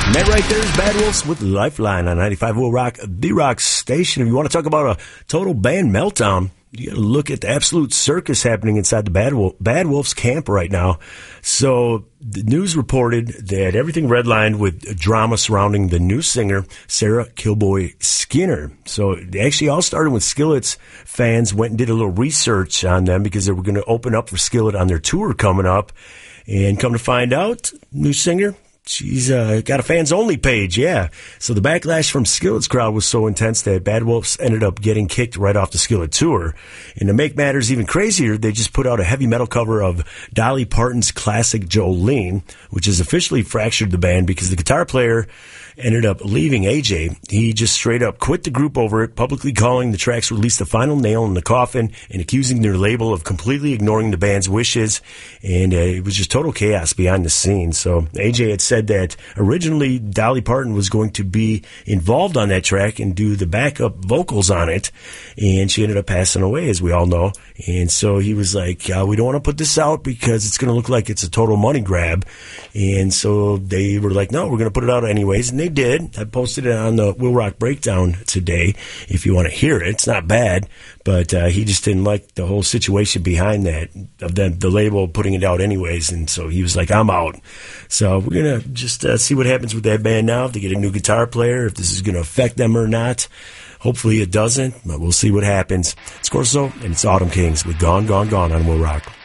And that right there is Bad Wolves with Lifeline on 95 Will Rock, the rock station. If you want to talk about a total band meltdown, you got to look at the absolute circus happening inside the Bad Wolves camp right now. So the news reported that everything redlined with drama surrounding the new singer, Sarah Kilboy Skinner. So it actually all started when Skillet's fans went and did a little research on them because they were going to open up for Skillet on their tour coming up. And come to find out, new singer, she's got a fans-only page, yeah. So the backlash from Skillet's crowd was so intense that Bad Wolves ended up getting kicked right off the Skillet tour. And to make matters even crazier, they just put out a heavy metal cover of Dolly Parton's classic Jolene, which has officially fractured the band because the guitar player ended up leaving AJ. He just straight up quit the group over it, publicly calling the track's release the final nail in the coffin and accusing their label of completely ignoring the band's wishes. And it was just total chaos behind the scenes. So AJ had said that originally Dolly Parton was going to be involved on that track and do the backup vocals on it. And she ended up passing away, as we all know. And so he was like, we don't want to put this out because it's going to look like it's a total money grab. And so they were like, no, we're going to put it out anyways. And they did. I posted it on the Will Rock Breakdown today if you want to hear it. It's not bad, but he just didn't like the whole situation behind that, of the label putting it out anyways. And so he was like, I'm out. So we're going to just see what happens with that band now, if they get a new guitar player, if this is going to affect them or not. Hopefully it doesn't, but we'll see what happens. It's Corso, and it's Autumn Kings with Gone, Gone, Gone on Will Rock.